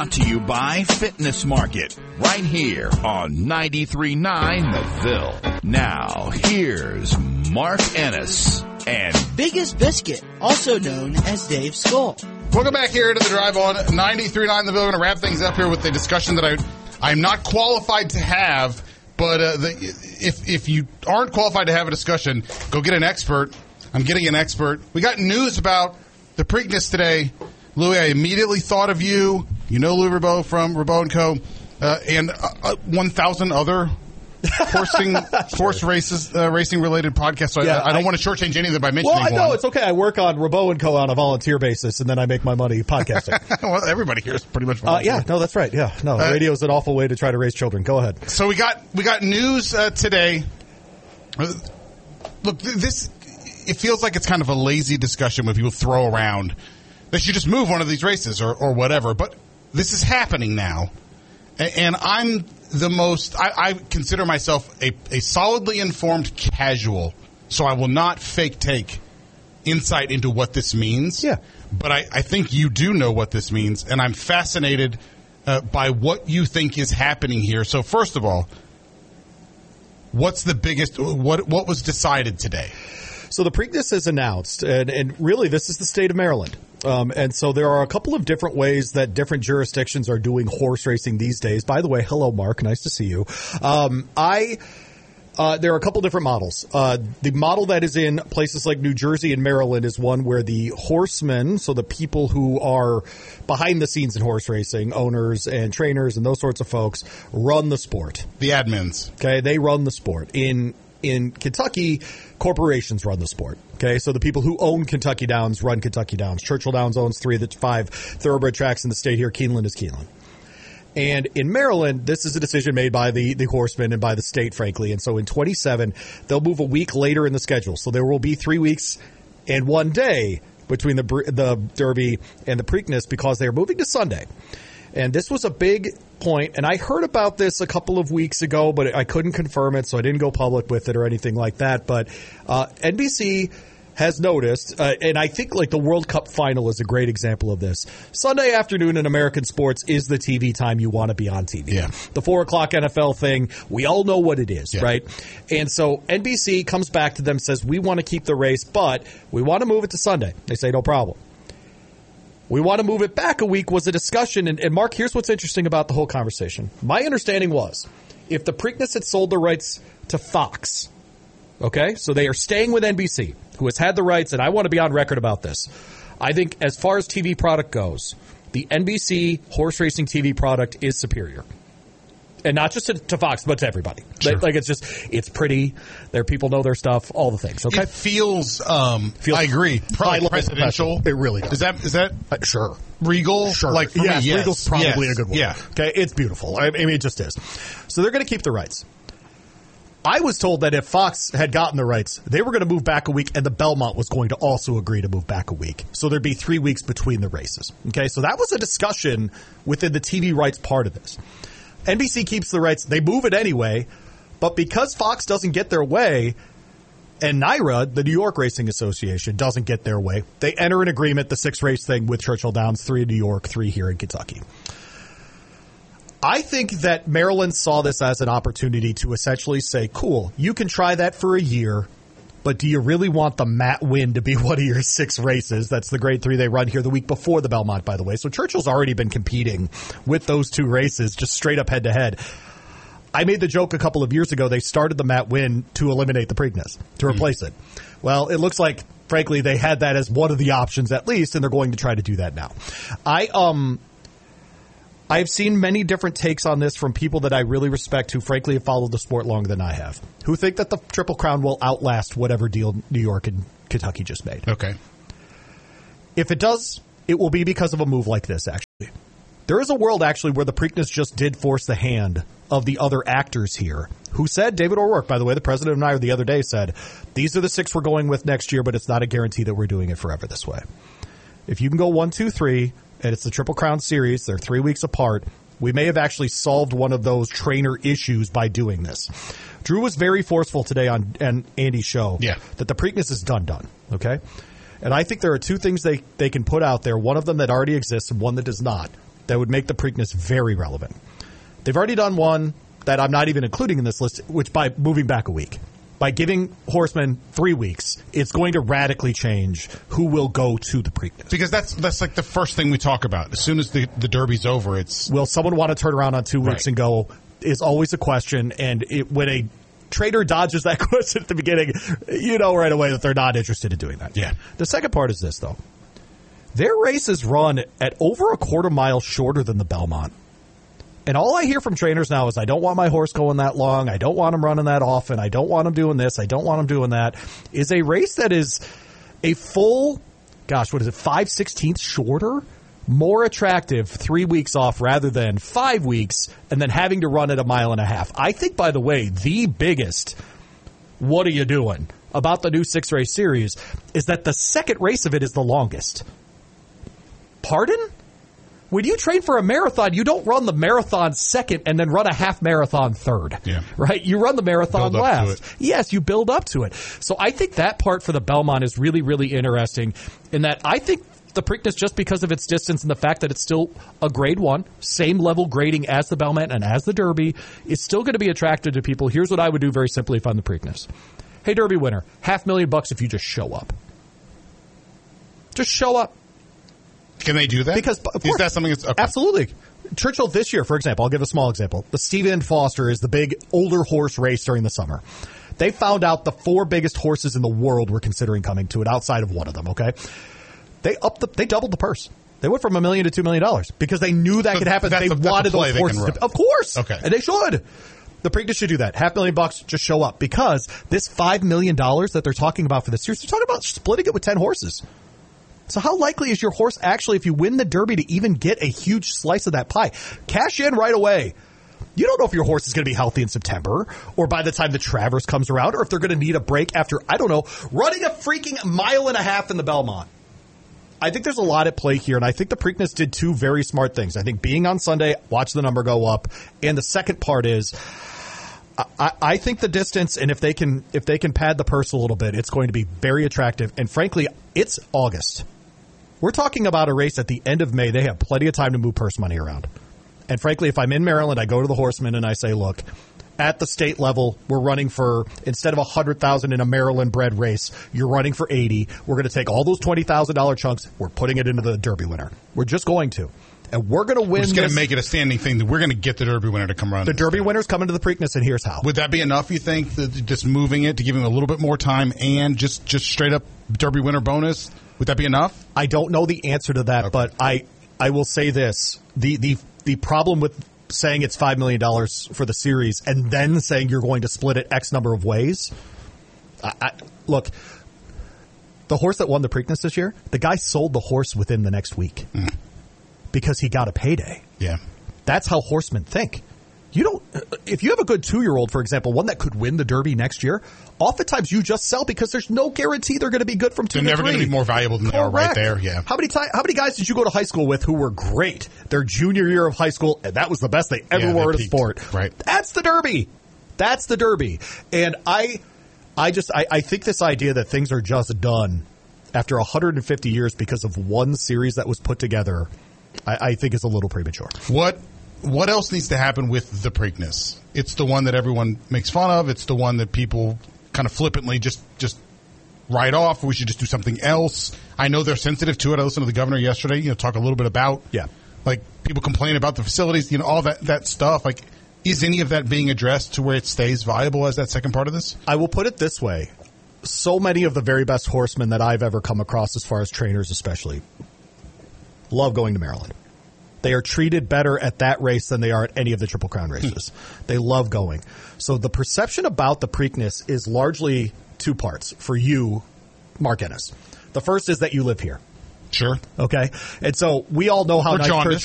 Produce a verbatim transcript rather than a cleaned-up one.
Brought to you by Fitness Market, right here on ninety-three point nine The Ville. Now, here's Mark Ennis and Biggest Biscuit, also known as Dave Skull. Welcome back here to the Drive on ninety-three point nine The Ville. We're going to wrap things up here with the discussion that I, I'm not qualified to have, but uh, the, if if you aren't qualified to have a discussion, go get an expert. I'm getting an expert. We got news about the Preakness today. Louis, I immediately thought of you. You know Louis Rabeau from Rabeau and Co. Uh, and uh, uh, one thousand other horsing, horse races, uh, racing related podcasts. So yeah, I, I don't I, want to shortchange any of them by mentioning well, I know one. it's okay. I work on Rabeau and Co. on a volunteer basis, and then I make my money podcasting. Well, everybody here is pretty much volunteer. Uh, yeah, no, that's right. Yeah, no, uh, radio is an awful way to try to raise children. Go ahead. So we got we got news uh, today. Uh, look, this it feels like it's kind of a lazy discussion when people throw around they should just move one of these races or, or whatever. But this is happening now. And, and I'm the most, I, I consider myself a, a solidly informed casual. So I will not fake take insight into what this means. Yeah. But I, I think you do know what this means. And I'm fascinated uh, by what you think is happening here. So first of all, what's the biggest, what what was decided today? So the Preakness is announced, and, and really this is the state of Maryland. Um, and so there are a couple of different ways that different jurisdictions are doing horse racing these days. By the way, hello, Mark. Nice to see you. Um, I uh, there are a couple different models. Uh, the model that is in places like New Jersey and Maryland is one where the horsemen, so the people who are behind the scenes in horse racing, owners and trainers and those sorts of folks, run the sport. The admins. Okay, they run the sport. In In Kentucky, corporations run the sport. Okay, so the people who own Kentucky Downs run Kentucky Downs. Churchill Downs owns three of the five thoroughbred tracks in the state here. Keeneland is Keeneland. And in Maryland, this is a decision made by the, the horsemen and by the state, frankly. And so in twenty-seven, they'll move a week later in the schedule. So there will be three weeks and one day between the the Derby and the Preakness because they are moving to Sunday. And this was a big point, and I heard about this a couple of weeks ago, but I couldn't confirm it, so I didn't go public with it or anything like that. But uh, N B C has noticed, uh, and I think like the World Cup final is a great example of this. Sunday afternoon in American sports is the T V time you want to be on T V. Yeah. The four o'clock N F L thing, we all know what it is, yeah. right? And so N B C comes back to them, says, we want to keep the race, but we want to move it to Sunday. They say, no problem. We want to move it back a week was a discussion. And, and Mark, here's what's interesting about the whole conversation. My understanding was if the Preakness had sold the rights to Fox, okay, so they are staying with N B C, who has had the rights, and I want to be on record about this. I think as far as T V product goes, the N B C horse racing T V product is superior. And not just to, to Fox, but to everybody. Sure. Like, it's just, it's pretty. Their people know their stuff, all the things. Okay, it feels. Um, feels I agree. Probably presidential. It really does. Is that is that uh, sure regal? Sure. Like for yes, me, yes. Regal's probably yes. a good one. Yeah. Okay, it's beautiful. I, I mean, it just is. So they're going to keep the rights. I was told that if Fox had gotten the rights, they were going to move back a week, and the Belmont was going to also agree to move back a week. So there'd be three weeks between the races. Okay, so that was a discussion within the T V rights part of this. N B C keeps the rights. They move it anyway. But because Fox doesn't get their way, and NYRA, the New York Racing Association, doesn't get their way, they enter an agreement, the six-race thing with Churchill Downs, three in New York, three here in Kentucky. I think that Maryland saw this as an opportunity to essentially say, cool, you can try that for a year, but do you really want the Matt win to be one of your six races? That's the grade three they run here the week before the Belmont, by the way. So Churchill's already been competing with those two races, just straight up head to head. I made the joke a couple of years ago, they started the Matt win to eliminate the Preakness, to replace it. Well, it looks like, frankly, they had that as one of the options at least, and they're going to try to do that now. I, um... I've seen many different takes on this from people that I really respect who, frankly, have followed the sport longer than I have, who think that the Triple Crown will outlast whatever deal New York and Kentucky just made. Okay. If it does, it will be because of a move like this, actually. There is a world, actually, where the Preakness just did force the hand of the other actors here, who said, David O'Rourke, by the way, the president of NYRA the other day said, these are the six we're going with next year, but it's not a guarantee that we're doing it forever this way. If you can go one, two, three, and it's the Triple Crown series, they're three weeks apart, we may have actually solved one of those trainer issues by doing this. Drew was very forceful today on, on Andy's show yeah. that the Preakness is done, done, okay? And I think there are two things they, they can put out there, one of them that already exists and one that does not, that would make the Preakness very relevant. They've already done one that I'm not even including in this list, which by moving back a week. By giving horsemen three weeks, it's going to radically change who will go to the Preakness. Because that's that's like the first thing we talk about. As soon as the, the Derby's over, it's... Will someone want to turn around on two weeks Right. and go is always a question. And it, when a trader dodges that question at the beginning, you know right away that they're not interested in doing that. Yeah. The second part is this, though. Their races run at over a quarter mile shorter than the Belmont. And all I hear from trainers now is, I don't want my horse going that long. I don't want him running that often. I don't want him doing this. I don't want him doing that. Is a race that is a full, gosh, what is it, five sixteenths shorter? More attractive three weeks off rather than five weeks and then having to run at a mile and a half. I think, by the way, the biggest, what are you doing, about the new six-race series is that the second race of it is the longest. Pardon? When you train for a marathon, you don't run the marathon second and then run a half marathon third. Yeah. Right? You run the marathon Build up to last. it. Yes, you build up to it. So I think that part for the Belmont is really, really interesting in that I think the Preakness, just because of its distance and the fact that it's still a grade one, same level grading as the Belmont and as the Derby, is still going to be attractive to people. Here's what I would do very simply if I'm the Preakness. Hey, Derby winner, half million bucks if you just show up. Just show up. Can they do that? Because of is course, that something that's... Okay. Absolutely. Churchill this year, for example, I'll give a small example. The Stephen Foster is the big older horse race during the summer. They found out the four biggest horses in the world were considering coming to it outside of one of them, okay? They upped the, they doubled the purse. They went from a million to two million dollars because they knew that So could happen. that's They a- that's a wanted play those they can horses run. to, of course. Okay. And they should. The Preakness should do that. Half million bucks, just show up. Because this five million dollars that they're talking about for this year, they're talking about splitting it with ten horses. So how likely is your horse actually, if you win the Derby, to even get a huge slice of that pie? Cash in right away. You don't know if your horse is going to be healthy in September or by the time the Travers comes around or if they're going to need a break after, I don't know, running a freaking mile and a half in the Belmont. I think there's a lot at play here, and I think the Preakness did two very smart things. I think being on Sunday, watch the number go up, and the second part is I, I think the distance, and if they can if they can pad the purse a little bit, it's going to be very attractive. And frankly, it's August. We're talking about a race at the end of May. They have plenty of time to move purse money around. And frankly, if I'm in Maryland, I go to the Horsemen and I say, look, at the state level, we're running for, instead of one hundred thousand dollars in a Maryland-bred race, you're running for eighty. We're going to take all those twenty thousand dollars chunks. We're putting it into the Derby winner. We're just going to. And we're going to win We're just going this. to make it a standing thing that we're going to get the Derby winner to come run. The this Derby thing. winner's coming to the Preakness, and here's how. Would that be enough, you think, that just moving it to give him a little bit more time and just, just straight up Derby winner bonus? Would that be enough? I don't know the answer to that, Okay. but I I will say this. The, the, the problem with saying it's five million dollars for the series and then saying you're going to split it X number of ways, I, I, look, the horse that won the Preakness this year, the guy sold the horse within the next week mm. because he got a payday. Yeah. That's how horsemen think. You don't. If you have a good two-year-old, for example, one that could win the Derby next year, oftentimes you just sell because there's no guarantee they're going to be good from two They're to never three. going to be more valuable than they are right Correct. there. Yeah. How many time, How many guys did you go to high school with who were great their junior year of high school, and that was the best they ever Yeah, were they in a peaked. sport? Right. That's the Derby. That's the Derby. And I, I just I, I think this idea that things are just done after one hundred fifty years because of one series that was put together, I, I think is a little premature. What what else needs to happen with the Preakness? It's the one that everyone makes fun of. It's the one that people kind of flippantly just just write off. We should just do something else. I know they're sensitive to it. I listened to the governor yesterday, you know, talk a little bit about Yeah. like people complain about the facilities, you know, all that that stuff. Like, is any of that being addressed to where it stays viable as that second part of this? I will put it this way. So many of the very best horsemen that I've ever come across, as far as trainers especially, love going to Maryland. They are treated better at that race than they are at any of the Triple Crown races. They love going. So the perception about the Preakness is largely two parts for you, Mark Ennis. The first is that you live here. Sure. Okay? And so we all know how Or nice jaundice. Churchill